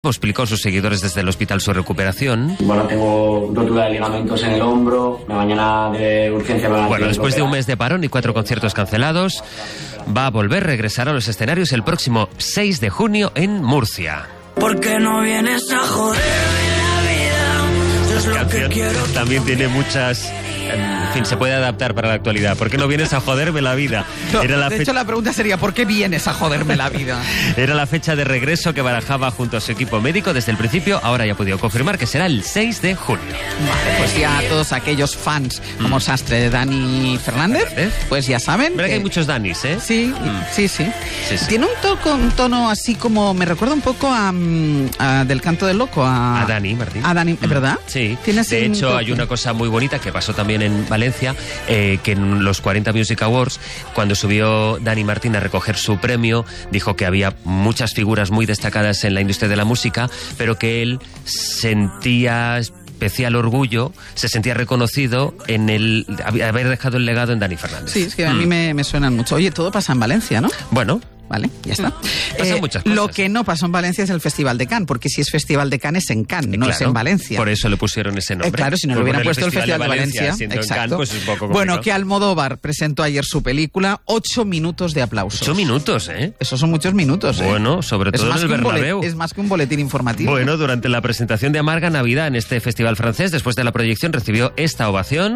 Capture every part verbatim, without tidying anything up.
explicó a sus seguidores desde el hospital su recuperación. Bueno, tengo rotura de ligamentos en el hombro, mañana de urgencia... Bueno, después de un mes de parón y cuatro conciertos cancelados, va a volver a regresar a los escenarios el próximo seis de junio en Murcia. ¿Por qué no vienes a joderme la vida? Es lo que quiero. También tiene muchas... En fin, se puede adaptar para la actualidad. ¿Por qué no vienes a joderme la vida? No, Era la de fe... hecho, la pregunta sería, ¿por qué vienes a joderme la vida? Era la fecha de regreso que barajaba junto a su equipo médico desde el principio. Ahora ya ha podido confirmar que será el seis de junio. Vale, pues ya todos aquellos fans como mm. Sastre de Dani Fernández, ¿Fernández? Pues ya saben. Verdad que... que hay muchos Danis, ¿eh? Sí, mm. sí, sí, sí, sí. Tiene un, to un tono así como, me recuerda un poco a, a Del Canto del Loco. A, a Dani Martín. A Dani, ¿verdad? Sí. ¿Tiene de hecho, hay una cosa muy bonita que pasó también en Valencia. Eh, que en los cuarenta Music Awards, cuando subió Dani Martín a recoger su premio, dijo que había muchas figuras muy destacadas en la industria de la música, pero que él sentía especial orgullo, se sentía reconocido en el haber dejado el legado en Dani Fernández. Sí, es que a mí mm. me, me suenan mucho. Oye, todo pasa en Valencia, ¿no? Bueno. Vale, ya está. Pasan eh, muchas cosas. Lo que no pasó en Valencia es el Festival de Cannes, porque si es Festival de Cannes es en Cannes, no claro, es en Valencia. Por eso le pusieron ese nombre. Eh, claro, si no le hubieran puesto el Festival de Valencia. Valencia Exacto. En Cannes, pues es un poco complicado. Bueno, que Almodóvar presentó ayer su película, Ocho minutos de aplausos. Ocho minutos, ¿eh? Esos son muchos minutos, ¿eh? Bueno, sobre todo en el Bernabéu. Es más que un boletín informativo. Bueno, durante la presentación de Amarga Navidad en este festival francés, después de la proyección, recibió esta ovación.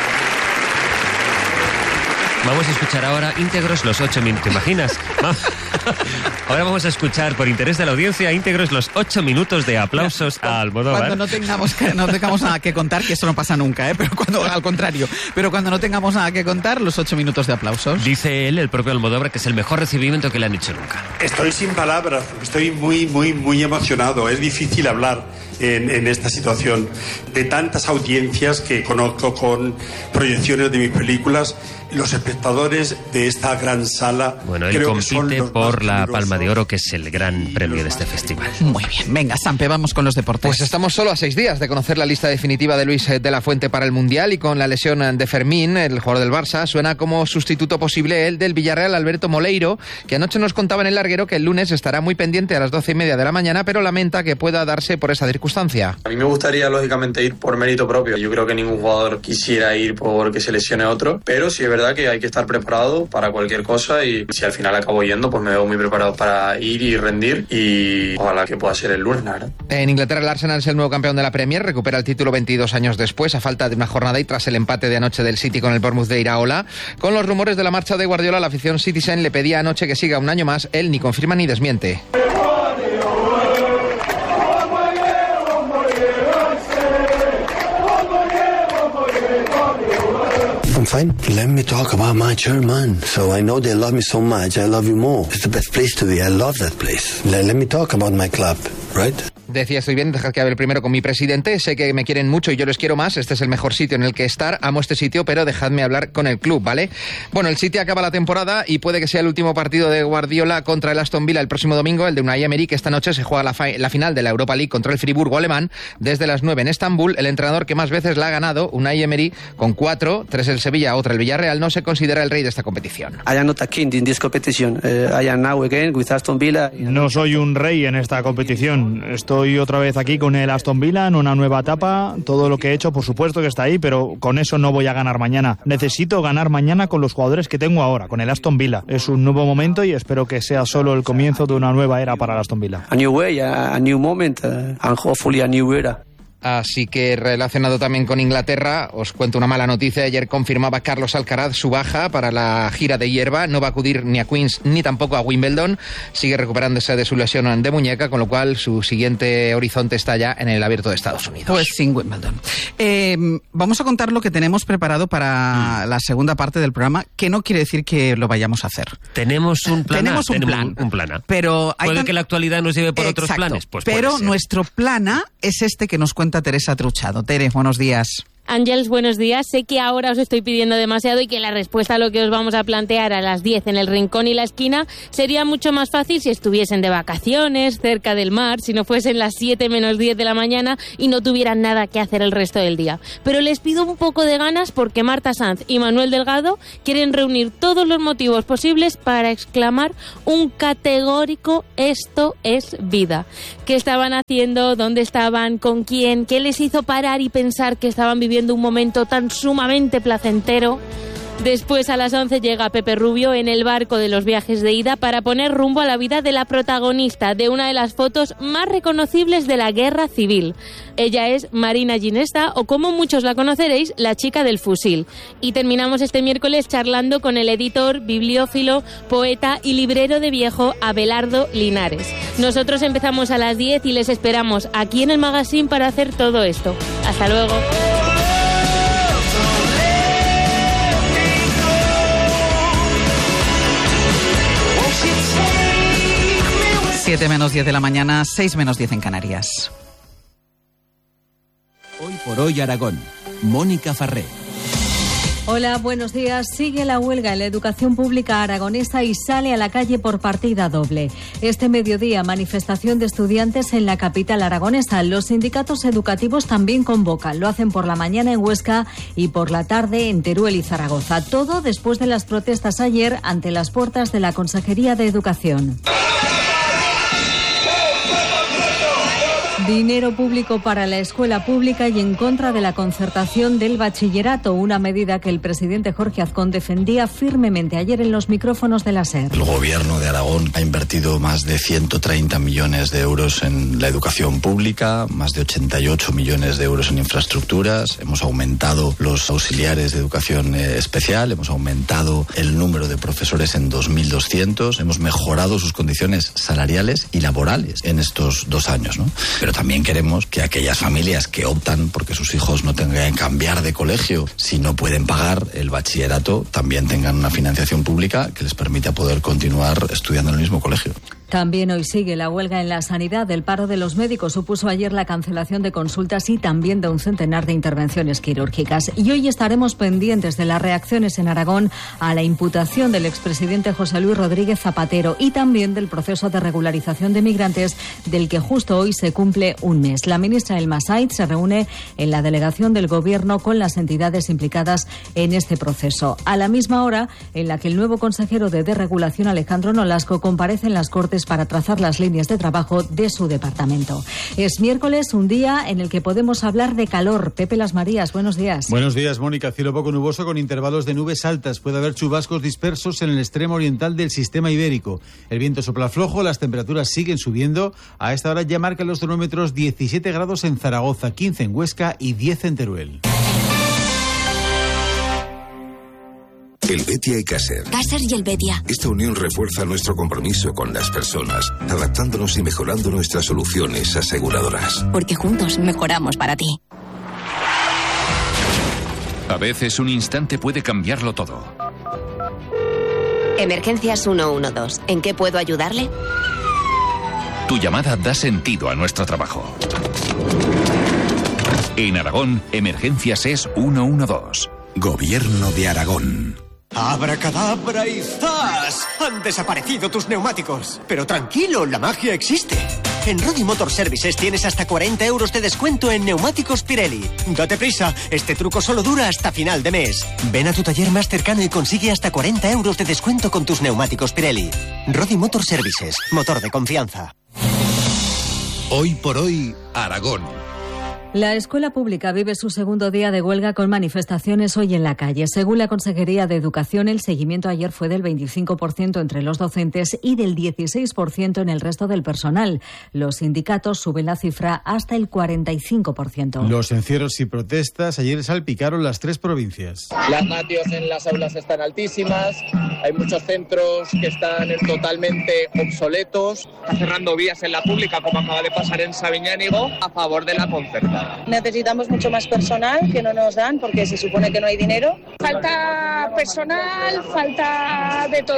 Vamos a escuchar ahora íntegros los ocho minutos. ¿Te imaginas? Ahora vamos a escuchar, por interés de la audiencia, íntegros los ocho minutos de aplausos a Almodóvar. Cuando no tengamos, que, no tengamos nada que contar, que eso no pasa nunca, ¿eh? Pero cuando, al contrario, pero cuando no tengamos nada que contar, los ocho minutos de aplausos. Dice él, el propio Almodóvar, que es el mejor recibimiento que le han hecho nunca. Estoy sin palabras, estoy muy, muy, muy emocionado. Es difícil hablar en, en esta situación de tantas audiencias que conozco con proyecciones de mis películas. Los espectadores de esta gran sala. Bueno, él compite por la Palma de Oro, que es el gran premio de este festival. Muy bien, venga, Sampe, vamos con los deportes. Pues estamos solo a seis días de conocer la lista definitiva de Luis de la Fuente para el Mundial, y con la lesión de Fermín, el jugador del Barça, suena como sustituto posible el del Villarreal, Alberto Moleiro, que anoche nos contaba en El Larguero que el lunes estará muy pendiente a las doce y media de la mañana, pero lamenta que pueda darse por esa circunstancia. A mí me gustaría, lógicamente, ir por mérito propio. Yo creo que ningún jugador quisiera ir porque se lesione otro, pero sí es verdad que hay que estar preparado para cualquier cosa, y si al final acabo yendo, pues me veo muy preparado para ir y rendir, y ojalá que pueda ser el lunes, la verdad. En Inglaterra, el Arsenal es el nuevo campeón de la Premier, recupera el título veintidós años después, a falta de una jornada y tras el empate de anoche del City con el Bournemouth de Iraola. Con los rumores de la marcha de Guardiola, la afición Citizen le pedía anoche que siga un año más. Él ni confirma ni desmiente. I'm fine. Let me talk about my German. So I know they love me so much. I love you more. It's the best place to be. I love that place. Let, let me talk about my club, right? Decía, estoy bien, dejar que hable primero con mi presidente, sé que me quieren mucho y yo les quiero más, este es el mejor sitio en el que estar, amo este sitio, pero dejadme hablar con el club, ¿vale? Bueno, el City acaba la temporada y puede que sea el último partido de Guardiola contra el Aston Villa el próximo domingo, el de Unai Emery, que esta noche se juega la, la final de la Europa League contra el Friburgo alemán, desde las nueve en Estambul. El entrenador que más veces la ha ganado, Unai Emery, con cuatro, tres el Sevilla, otra el Villarreal, no se considera el rey de esta competición. I am not a king in this competition. Uh, I am now again with Aston Villa. No soy un rey en esta competición, estoy otra vez aquí con el Aston Villa en una nueva etapa. Todo lo que he hecho, por supuesto que está ahí, pero con eso no voy a ganar mañana. Necesito ganar mañana con los jugadores que tengo ahora, con el Aston Villa. Es un nuevo momento y espero que sea solo el comienzo de una nueva era para el Aston Villa. A new way, a new moment, uh, and hopefully a new era. Así que, relacionado también con Inglaterra, os cuento una mala noticia. Ayer confirmaba Carlos Alcaraz su baja para la gira de hierba. No va a acudir ni a Queens ni tampoco a Wimbledon. Sigue recuperándose de su lesión de muñeca, con lo cual su siguiente horizonte está ya en el Abierto de Estados Unidos. Pues sin Wimbledon. Eh, vamos a contar lo que tenemos preparado para mm. la segunda parte del programa, que no quiere decir que lo vayamos a hacer. Tenemos un plan. Tenemos un tenemos plan. Un, un plan. Pero ¿Puede tan... que la actualidad nos lleve por Exacto, otros planes? Pues pero nuestro plan es este que nos cuenta Teresa Truchado. Tere, buenos días. Ángels, buenos días. Sé que ahora os estoy pidiendo demasiado y que la respuesta a lo que os vamos a plantear a las diez en el rincón y la esquina sería mucho más fácil si estuviesen de vacaciones, cerca del mar, si no fuesen las siete menos diez de la mañana y no tuvieran nada que hacer el resto del día. Pero les pido un poco de ganas porque Marta Sanz y Manuel Delgado quieren reunir todos los motivos posibles para exclamar un categórico "esto es vida". ¿Qué estaban haciendo? ¿Dónde estaban? ¿Con quién? ¿Qué les hizo parar y pensar que estaban viviendo un momento tan sumamente placentero? Después, a las once, llega Pepe Rubio en el barco de los viajes de ida para poner rumbo a la vida de la protagonista de una de las fotos más reconocibles de la guerra civil. Ella es Marina Ginesta, o como muchos la conoceréis, la chica del fusil. Y terminamos este miércoles charlando con el editor, bibliófilo, poeta y librero de viejo Abelardo Linares. Nosotros empezamos a las diez y les esperamos aquí en el magazine para hacer todo esto. Hasta luego. siete menos diez de la mañana, seis menos diez en Canarias. Hoy por hoy Aragón. Mónica Farré. Hola, buenos días. Sigue la huelga en la educación pública aragonesa y sale a la calle por partida doble. Este mediodía, manifestación de estudiantes en la capital aragonesa. Los sindicatos educativos también convocan. Lo hacen por la mañana en Huesca y por la tarde en Teruel y Zaragoza. Todo después de las protestas ayer ante las puertas de la Consejería de Educación. Dinero público para la escuela pública y en contra de la concertación del bachillerato, una medida que el presidente Jorge Azcón defendía firmemente ayer en los micrófonos de la SER. El gobierno de Aragón ha invertido más de ciento treinta millones de euros en la educación pública, más de ochenta y ocho millones de euros en infraestructuras, hemos aumentado los auxiliares de educación especial, hemos aumentado el número de profesores en dos mil doscientos, hemos mejorado sus condiciones salariales y laborales en estos dos años, ¿no? Pero también queremos que aquellas familias que optan porque sus hijos no tengan que cambiar de colegio, si no pueden pagar el bachillerato, también tengan una financiación pública que les permita poder continuar estudiando en el mismo colegio. También hoy sigue la huelga en la sanidad. El paro de los médicos supuso ayer la cancelación de consultas y también de un centenar de intervenciones quirúrgicas. Y hoy estaremos pendientes de las reacciones en Aragón a la imputación del expresidente José Luis Rodríguez Zapatero y también del proceso de regularización de migrantes del que justo hoy se cumple un mes. La ministra Elma Said se reúne en la delegación del Gobierno con las entidades implicadas en este proceso. A la misma hora en la que el nuevo consejero de Desregulación, Alejandro Nolasco, comparece en las Cortes para trazar las líneas de trabajo de su departamento. Es miércoles, un día en el que podemos hablar de calor. Pepe Las Marías, buenos días. Buenos días, Mónica. Cielo poco nuboso con intervalos de nubes altas. Puede haber chubascos dispersos en el extremo oriental del sistema ibérico. El viento sopla flojo, las temperaturas siguen subiendo. A esta hora ya marcan los termómetros diecisiete grados en Zaragoza, quince en Huesca y diez en Teruel. El Betia y Caser. Caser y el Betia. Esta unión refuerza nuestro compromiso con las personas, adaptándonos y mejorando nuestras soluciones aseguradoras. Porque juntos mejoramos para ti. A veces un instante puede cambiarlo todo. Emergencias ciento doce. ¿En qué puedo ayudarle? Tu llamada da sentido a nuestro trabajo. En Aragón, Emergencias es ciento doce. Gobierno de Aragón. ¡Abracadabra y zas! Han desaparecido tus neumáticos. Pero tranquilo, la magia existe. En Rodi Motor Services tienes hasta cuarenta euros de descuento en neumáticos Pirelli. Date prisa, este truco solo dura hasta final de mes. Ven a tu taller más cercano y consigue hasta cuarenta euros de descuento con tus neumáticos Pirelli. Rodi Motor Services, motor de confianza. Hoy por hoy, Aragón. La escuela pública vive su segundo día de huelga con manifestaciones hoy en la calle. Según la Consejería de Educación, el seguimiento ayer fue del veinticinco por ciento entre los docentes y del dieciséis por ciento en el resto del personal. Los sindicatos suben la cifra hasta el cuarenta y cinco por ciento. Los encierros y protestas ayer salpicaron las tres provincias. Las ratios en las aulas están altísimas, hay muchos centros que están totalmente obsoletos. Está cerrando vías en la pública, como acaba de pasar en Sabiñánigo, a favor de la concertada. Necesitamos mucho más personal que no nos dan porque se supone que no hay dinero. Falta personal, falta de todo.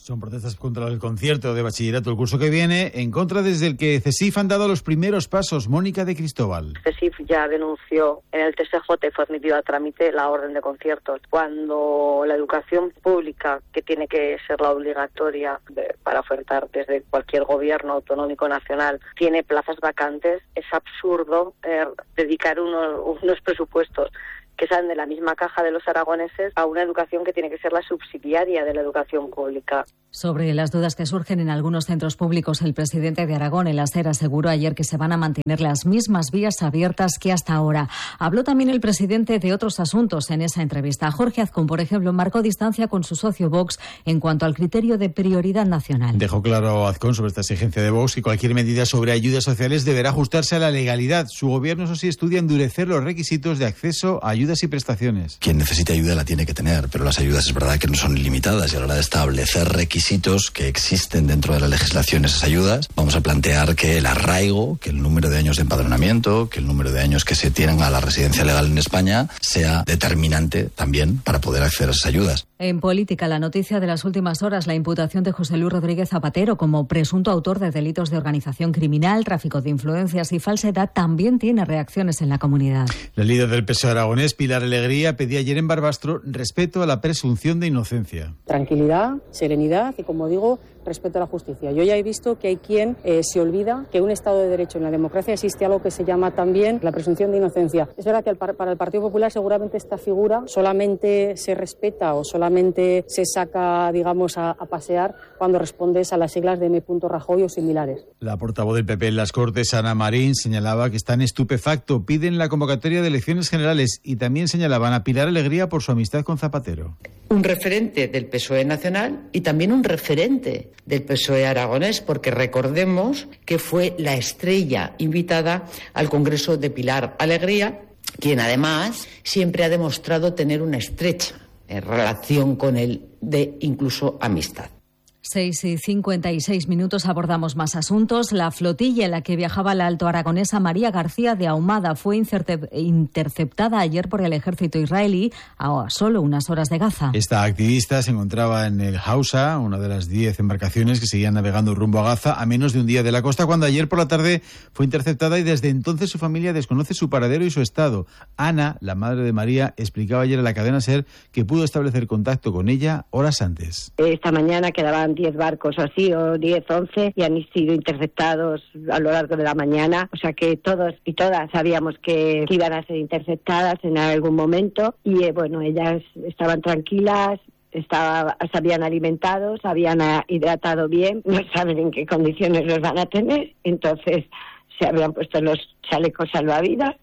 Son protestas contra el concierto de bachillerato el curso que viene, en contra desde el que CESIF han dado los primeros pasos. Mónica de Cristóbal. CESIF ya denunció en el T S J y fue admitido a trámite la orden de conciertos. Cuando la educación pública, que tiene que ser la obligatoria de, para ofertar desde cualquier gobierno autonómico nacional, tiene plazas vacantes, es absurdo eh, dedicar unos, unos presupuestos que salen de la misma caja de los aragoneses a una educación que tiene que ser la subsidiaria de la educación pública. Sobre las dudas que surgen en algunos centros públicos, el presidente de Aragón, el Aser, aseguró ayer que se van a mantener las mismas vías abiertas que hasta ahora. Habló también el presidente de otros asuntos en esa entrevista. Jorge Azcón, por ejemplo, marcó distancia con su socio Vox en cuanto al criterio de prioridad nacional. Dejó claro Azcón sobre esta exigencia de Vox que cualquier medida sobre ayudas sociales deberá ajustarse a la legalidad. Su gobierno, eso sí, estudia endurecer los requisitos de acceso a ayudas y prestaciones. Quien necesite ayuda la tiene que tener, pero las ayudas es verdad que no son ilimitadas y a la hora de establecer requisitos que existen dentro de la legislación esas ayudas, vamos a plantear que el arraigo, que el número de años de empadronamiento, que el número de años que se tienen a la residencia legal en España sea determinante también para poder acceder a esas ayudas. En política, la noticia de las últimas horas, la imputación de José Luis Rodríguez Zapatero como presunto autor de delitos de organización criminal, tráfico de influencias y falsedad, también tiene reacciones en la comunidad. La líder del P S O E aragonés, Pilar Alegría, pedía ayer en Barbastro respeto a la presunción de inocencia. Tranquilidad, serenidad y, como digo, respeto a la justicia. Yo ya he visto que hay quien eh, se olvida que en un Estado de Derecho, en la democracia, existe algo que se llama también la presunción de inocencia. Es verdad que el, para el Partido Popular seguramente esta figura solamente se respeta o solamente se saca, digamos, a, a pasear cuando respondes a las siglas de M. Rajoy o similares. La portavoz del P P en las Cortes, Ana Marín, señalaba que están estupefacto, piden la convocatoria de elecciones generales y también señalaban a Pilar Alegría por su amistad con Zapatero. Un referente del P S O E nacional y también un referente del P S O E aragonés, porque recordemos que fue la estrella invitada al Congreso de Pilar Alegría, quien además siempre ha demostrado tener una estrecha relación con él de incluso amistad. seis y cincuenta y seis minutos, abordamos más asuntos. La flotilla en la que viajaba la alto aragonesa María García de Ahumada fue interceptada ayer por el ejército israelí a solo unas horas de Gaza. Esta activista se encontraba en el Hausa, una de las diez embarcaciones que seguían navegando rumbo a Gaza, a menos de un día de la costa, cuando ayer por la tarde fue interceptada y desde entonces su familia desconoce su paradero y su estado. Ana, la madre de María, explicaba ayer a la cadena SER que pudo establecer contacto con ella horas antes. Esta mañana quedaban diez barcos o así, o diez, once, y han sido interceptados a lo largo de la mañana. O sea que todos y todas sabíamos que iban a ser interceptadas en algún momento. Y eh, bueno, ellas estaban tranquilas, estaba, se habían alimentado, se habían hidratado bien, no saben en qué condiciones los van a tener. Entonces se habían puesto los chalecos salvavidas.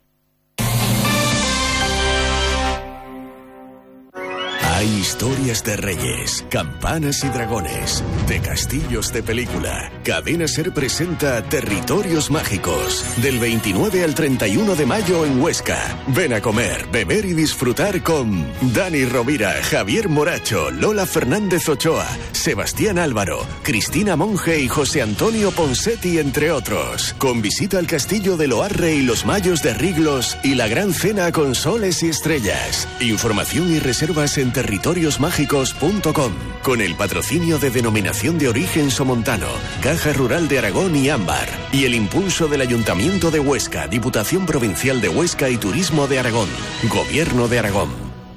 Hay historias de reyes, campanas y dragones, de castillos de película. Cadena SER presenta Territorios Mágicos, del veintinueve al treinta y uno de mayo en Huesca. Ven a comer, beber y disfrutar con Dani Rovira, Javier Moracho, Lola Fernández Ochoa, Sebastián Álvaro, Cristina Monge y José Antonio Ponsetti, entre otros. Con visita al castillo de Loarre y los Mayos de Riglos y la gran cena con soles y estrellas. Información y reservas en territorios mágicos punto com, con el patrocinio de Denominación de Origen Somontano, Caja Rural de Aragón y Ámbar, y el impulso del Ayuntamiento de Huesca, Diputación Provincial de Huesca y Turismo de Aragón, Gobierno de Aragón.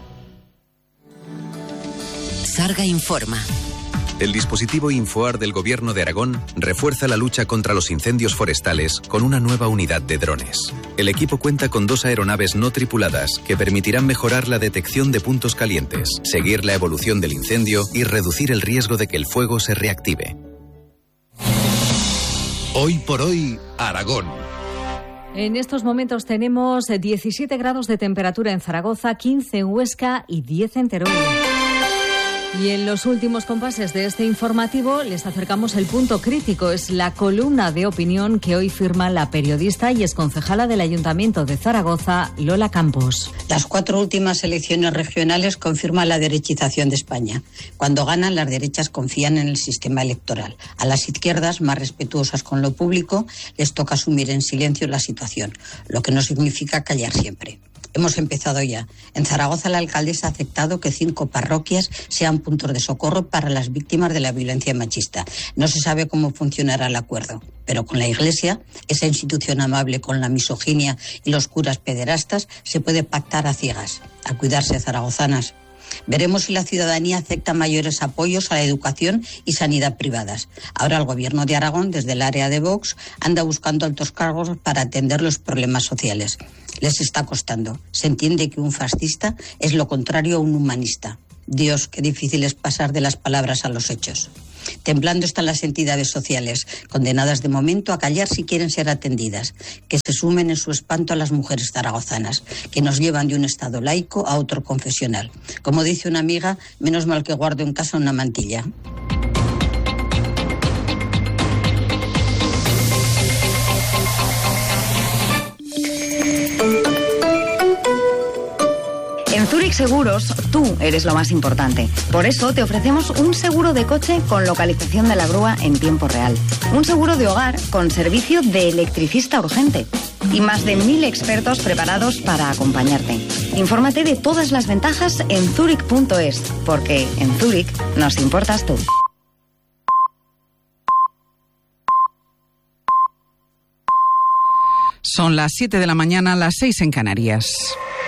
Sarga informa. El dispositivo Infoar del Gobierno de Aragón refuerza la lucha contra los incendios forestales con una nueva unidad de drones. El equipo cuenta con dos aeronaves no tripuladas que permitirán mejorar la detección de puntos calientes, seguir la evolución del incendio y reducir el riesgo de que el fuego se reactive. Hoy por hoy, Aragón. En estos momentos tenemos diecisiete grados de temperatura en Zaragoza, quince en Huesca y diez en Teruel. Y en los últimos compases de este informativo les acercamos el punto crítico. Es la columna de opinión que hoy firma la periodista y exconcejala del Ayuntamiento de Zaragoza, Lola Campos. Las cuatro últimas elecciones regionales confirman la derechización de España. Cuando ganan, las derechas confían en el sistema electoral. A las izquierdas, más respetuosas con lo público, les toca asumir en silencio la situación, lo que no significa callar siempre. Hemos empezado ya. En Zaragoza la alcaldesa ha aceptado que cinco parroquias sean puntos de socorro para las víctimas de la violencia machista. No se sabe cómo funcionará el acuerdo, pero con la Iglesia, esa institución amable con la misoginia y los curas pederastas, se puede pactar a ciegas. A cuidarse, zaragozanas. Veremos si la ciudadanía acepta mayores apoyos a la educación y sanidad privadas. Ahora el Gobierno de Aragón, desde el área de Vox, anda buscando altos cargos para atender los problemas sociales. Les está costando. Se entiende que un fascista es lo contrario a un humanista. Dios, qué difícil es pasar de las palabras a los hechos. Temblando están las entidades sociales, condenadas de momento a callar si quieren ser atendidas, que se sumen en su espanto a las mujeres zaragozanas, que nos llevan de un estado laico a otro confesional. Como dice una amiga, menos mal que guardo en casa una mantilla. En Zurich Seguros, tú eres lo más importante. Por eso te ofrecemos un seguro de coche con localización de la grúa en tiempo real. Un seguro de hogar con servicio de electricista urgente. Y más de mil expertos preparados para acompañarte. Infórmate de todas las ventajas en zurich punto es, porque en Zurich nos importas tú. Son las siete de la mañana, las seis en Canarias.